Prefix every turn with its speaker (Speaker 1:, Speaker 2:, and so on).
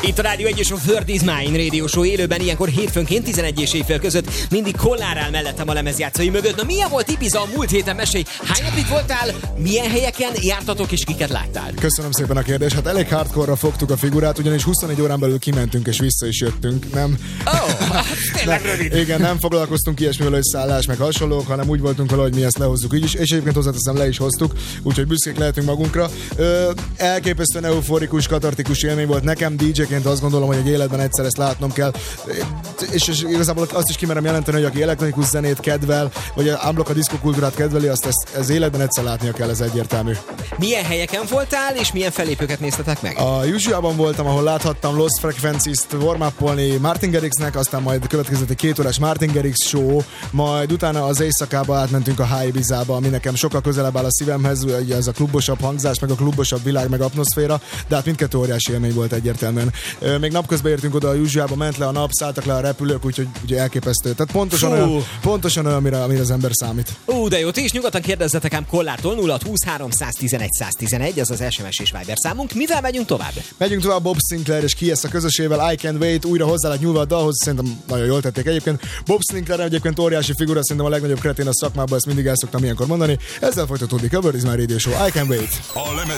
Speaker 1: Itt a Rádió 1 és a World is Mine Radio Show élőben, ilyenkor hétfőnként 11 és éjfél között mindig Kollár áll mellettem a lemezjátszói mögött. Na milyen volt Ibiza a múlt héten? Mesélj, hány napig voltál, milyen helyeken jártatok és kiket láttál?
Speaker 2: Köszönöm szépen a kérdést. Hát elég hardcore-ra fogtuk a figurát, ugyanis 24 órán belül kimentünk és vissza is jöttünk. Nem.
Speaker 1: Tényleg rövid.
Speaker 2: Igen, nem foglalkoztunk ilyesmivel, hogy szállás meg hasonlók, hanem úgy voltunk vele, hogy mi ezt lehozzuk így is, és egyébként hozzáteszem, le is hoztuk, úgyhogy büszkék lehetünk magunkra. Elképesztően euforikus, katartikus élmény volt nekem DJ-ként, azt gondolom, hogy egy életben egyszer ezt látnom kell, és igazából azt is kimerem jelenteni, hogy aki elektronikus zenét kedvel, vagy a diszkokultúrát kedveli, azt ez életben egyszer látnia kell, ez egyértelmű.
Speaker 1: Milyen helyeken voltál, és milyen fellépőket néztetek meg?
Speaker 2: A Usual-ban voltam, ahol láthattam Lost Frequencies-t warm-upolni Martin Garrixnek, aztán majd következett egy 2 órás Martin Garrix show, majd utána az éjszakába átmentünk a High Ibizába, ami nekem sokkal közelebb áll a szívemhez, ez a klubosabb hangzás, meg a klubosabb világ, meg atmoszféra, de hát mindkettő óriási élmény volt egyértelműen. Még napközben értünk oda a Usual-ba, ment le a nap, szálltak le a repülők, úgyhogy ugye elképesztő. Tehát pontosan olyan, amire az ember számít.
Speaker 1: De jó, ti is nyugodtan kérdezzetek ám Kollártól, 0620 311 111, ez az SMS és Viber számunk. Mivel megyünk tovább?
Speaker 2: Megyünk tovább Bob Sinclair és Kies a közösével, I Can't Wait, újra hozzá lett nyúlva a dalhoz, szerintem nagyon jól tették egyébként. Bob Sinclair egyébként óriási figura, szerintem a legnagyobb kretén a szakmában, ezt mindig el szoktam ilyenkor mondani. Ezzel folytatódik a World is Mine Radio Show, I Can't Wait.